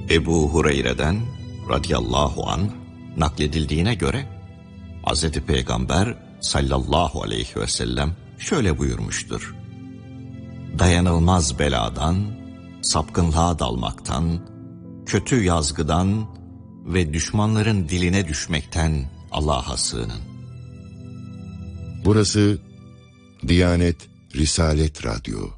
Ebu Hureyre'den radıyallahu anh nakledildiğine göre Hz. Peygamber sallallahu aleyhi ve sellem şöyle buyurmuştur: dayanılmaz beladan, sapkınlığa dalmaktan, kötü yazgıdan ve düşmanların diline düşmekten Allah'a sığının. Burası Diyanet Risalet Radyo.